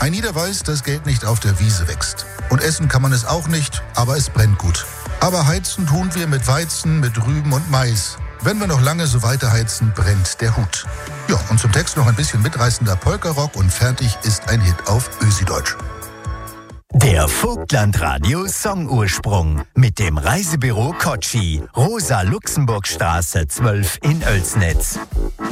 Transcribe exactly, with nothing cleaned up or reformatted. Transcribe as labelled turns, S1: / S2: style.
S1: Ein jeder weiß, dass Geld nicht auf der Wiese wächst. Und essen kann man es auch nicht, aber es brennt gut. Aber heizen tun wir mit Weizen, mit Rüben und Mais. Wenn wir noch lange so weiterheizen, brennt der Hut. Ja, und zum Text noch ein bisschen mitreißender Polkarock und fertig ist ein Hit auf Ösi-Deutsch.
S2: Der Vogtland-Radio Songursprung mit dem Reisebüro Kotschi, Rosa-Luxemburg-Straße zwölf in Oelsnitz.